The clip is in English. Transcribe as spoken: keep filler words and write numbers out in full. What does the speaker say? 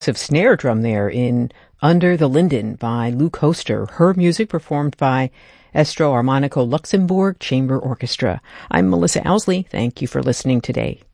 snare drum there in Under the Linden by Lou Coaster. Her music performed by Estro Armonico Luxembourg Chamber Orchestra. I'm Melissa Owsley. Thank you for listening today.